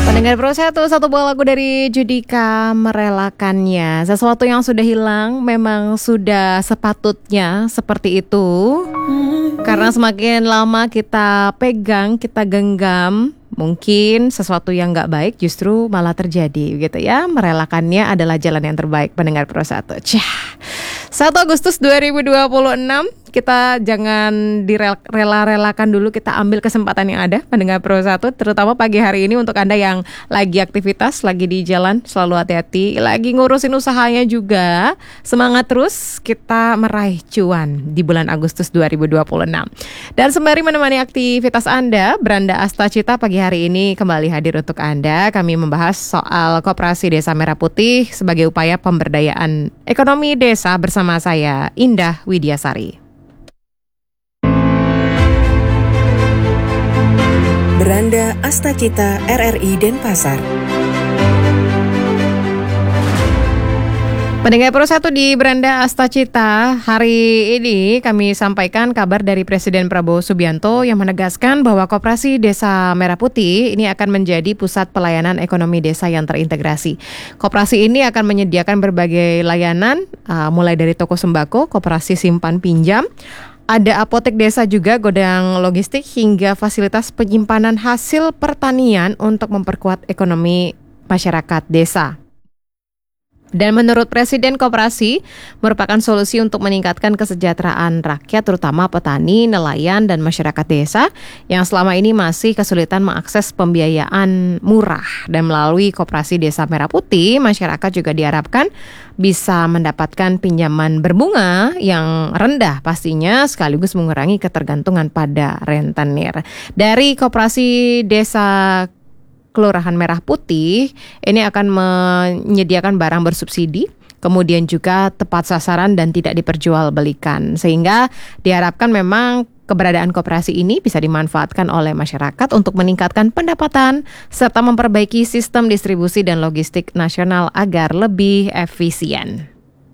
Pendengar Pro satu buah lagu dari Judika merelakannya. Sesuatu yang sudah hilang memang sudah sepatutnya seperti itu. Karena semakin lama kita pegang, kita genggam, mungkin sesuatu yang gak baik justru malah terjadi gitu ya. Merelakannya adalah jalan yang terbaik, pendengar Pro 1. 1 Agustus 2026, kita jangan direla-relakan dulu, kita ambil kesempatan yang ada, pendengar Pro 1, terutama pagi hari ini untuk Anda yang lagi aktivitas, lagi di jalan, selalu hati-hati, lagi ngurusin usahanya juga, semangat terus, kita meraih cuan di bulan Agustus 2026. Dan sembari menemani aktivitas Anda, Beranda Astacita pagi hari ini kembali hadir untuk Anda. Kami membahas soal Koperasi Desa Merah Putih sebagai upaya pemberdayaan ekonomi desa bersama saya, Indah Widiasari. Beranda Astacita RRI Denpasar. Pendengar Pro 1 di Beranda Astacita, hari ini kami sampaikan kabar dari Presiden Prabowo Subianto yang menegaskan bahwa Koperasi Desa Merah Putih ini akan menjadi pusat pelayanan ekonomi desa yang terintegrasi. Koperasi ini akan menyediakan berbagai layanan, mulai dari toko sembako, koperasi simpan pinjam, ada apotek desa juga, gudang logistik, hingga fasilitas penyimpanan hasil pertanian untuk memperkuat ekonomi masyarakat desa. Dan menurut Presiden, koperasi merupakan solusi untuk meningkatkan kesejahteraan rakyat, terutama petani, nelayan, dan masyarakat desa yang selama ini masih kesulitan mengakses pembiayaan murah. Dan melalui Koperasi Desa Merah Putih, masyarakat juga diharapkan bisa mendapatkan pinjaman berbunga yang rendah pastinya, sekaligus mengurangi ketergantungan pada rentenir. Dari Koperasi Desa Kelurahan Merah Putih ini akan menyediakan barang bersubsidi, kemudian juga tepat sasaran dan tidak diperjualbelikan, sehingga diharapkan memang keberadaan koperasi ini bisa dimanfaatkan oleh masyarakat untuk meningkatkan pendapatan serta memperbaiki sistem distribusi dan logistik nasional agar lebih efisien.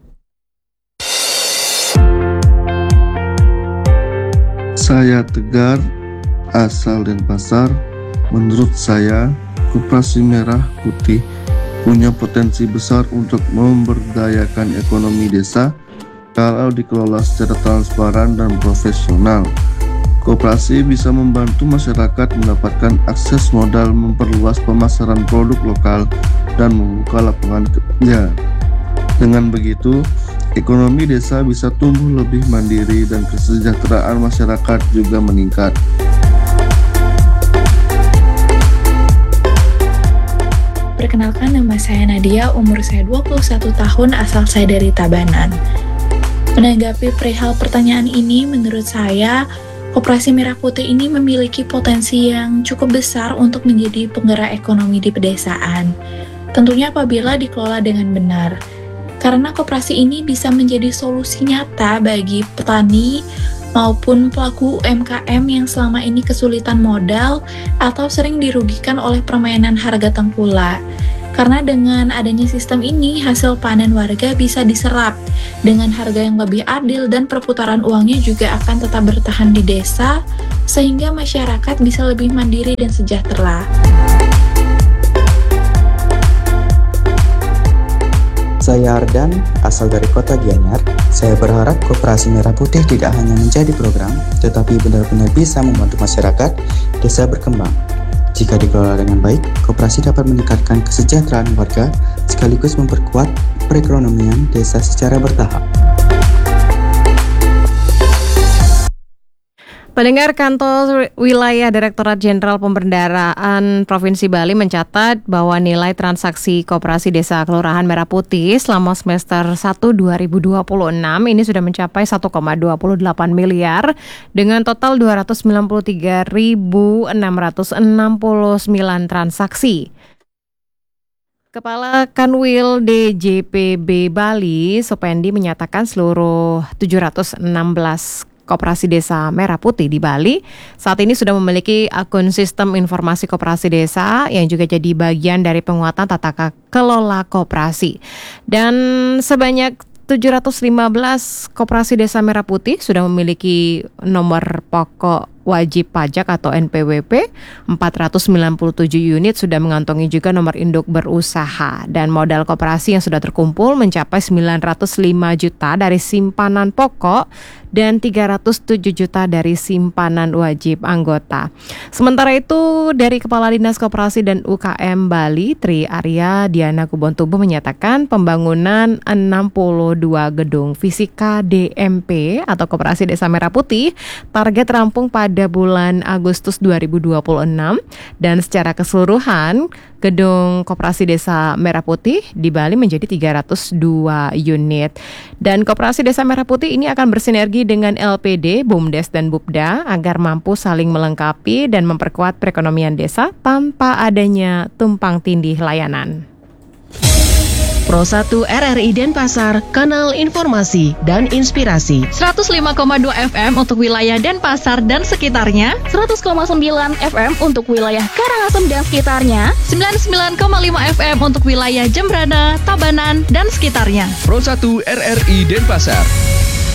Saya Tegar, asal Denpasar. Menurut saya, Koperasi Merah Putih punya potensi besar untuk memberdayakan ekonomi desa kalau dikelola secara transparan dan profesional. Koperasi bisa membantu masyarakat mendapatkan akses modal, memperluas pemasaran produk lokal, dan membuka lapangan kerja. Dengan begitu, ekonomi desa bisa tumbuh lebih mandiri dan kesejahteraan masyarakat juga meningkat. Perkenalkan, nama saya Nadia, umur saya 21 tahun, asal saya dari Tabanan. Menanggapi perihal pertanyaan ini, menurut saya, Koperasi Merah Putih ini memiliki potensi yang cukup besar untuk menjadi penggerak ekonomi di pedesaan. Tentunya apabila dikelola dengan benar. Karena koperasi ini bisa menjadi solusi nyata bagi petani maupun pelaku UMKM yang selama ini kesulitan modal atau sering dirugikan oleh permainan harga tengkulak. Karena dengan adanya sistem ini, hasil panen warga bisa diserap dengan harga yang lebih adil dan perputaran uangnya juga akan tetap bertahan di desa, sehingga masyarakat bisa lebih mandiri dan sejahtera. Saya Ardan, asal dari kota Gianyar. Saya berharap Koperasi Merah Putih tidak hanya menjadi program, tetapi benar-benar bisa membantu masyarakat desa berkembang. Jika dikelola dengan baik, koperasi dapat meningkatkan kesejahteraan warga, sekaligus memperkuat perekonomian desa secara bertahap. Pendengar, Kantor Wilayah Direktorat Jenderal Pembendaraan Provinsi Bali mencatat bahwa nilai transaksi Koperasi Desa Kelurahan Merah Putih selama semester 1 2026 ini sudah mencapai 1,28 miliar dengan total 293.669 transaksi. Kepala Kanwil DJPB Bali, Sopendi, menyatakan seluruh 716 Koperasi Desa Merah Putih di Bali saat ini sudah memiliki akun sistem informasi koperasi desa yang juga jadi bagian dari penguatan tata kelola koperasi. Dan sebanyak 715 Koperasi Desa Merah Putih sudah memiliki nomor pokok wajib pajak atau NPWP, 497 unit sudah mengantongi juga nomor induk berusaha, dan modal koperasi yang sudah terkumpul mencapai 905 juta dari simpanan pokok dan 307 juta dari simpanan wajib anggota. Sementara itu, dari Kepala Dinas Koperasi dan UKM Bali, Tri Arya Diana Kubontubuh menyatakan pembangunan 62 gedung fisika DMP atau Koperasi Desa Merah Putih target rampung pada bulan Agustus 2026, dan secara keseluruhan gedung Koperasi Desa Merah Putih di Bali menjadi 302 unit. Dan Koperasi Desa Merah Putih ini akan bersinergi dengan LPD, BUMDes dan BUPDA agar mampu saling melengkapi dan memperkuat perekonomian desa tanpa adanya tumpang tindih layanan. Pro 1 RRI Denpasar, kanal informasi dan inspirasi. 105,2 FM untuk wilayah Denpasar dan sekitarnya, 100,9 FM untuk wilayah Karangasem dan sekitarnya, 99,5 FM untuk wilayah Jembrana, Tabanan, dan sekitarnya. Pro 1 RRI Denpasar.